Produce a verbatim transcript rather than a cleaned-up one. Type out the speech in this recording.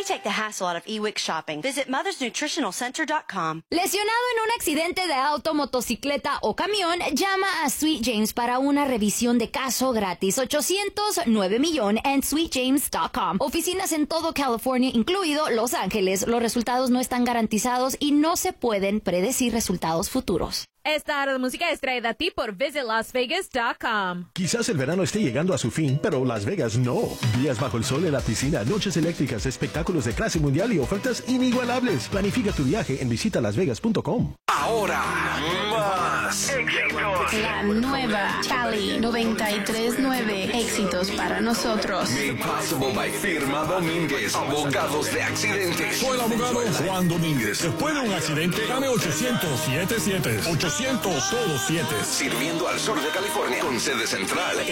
We take the hassle out of e-Wix shopping. Visit mothers nutritional center dot com. Lesionado en un accidente de auto, motocicleta o camión, llama a Sweet James para una revisión de caso gratis. ochocientos nueve millón en sweet james dot com. Oficinas en todo California, incluido Los Ángeles. Los resultados no están garantizados y no se pueden predecir resultados futuros. Esta hora de música es traída a ti por visit las vegas dot com. Quizás el verano esté llegando a su fin, pero Las Vegas no. Días bajo el sol en la piscina, noches eléctricas, espectáculos de clase mundial y ofertas inigualables. Planifica tu viaje en visita las vegas punto com. Ahora, más éxitos. La nueva Cali noventa y tres punto nueve. Éxitos para nosotros. Made Possible by Firma Domínguez, abogados de accidentes. Soy el abogado Juan Domínguez. Después de un accidente, llame ochocientos siete siete. ochocientos todo siete. Sirviendo al sur de California, con sede central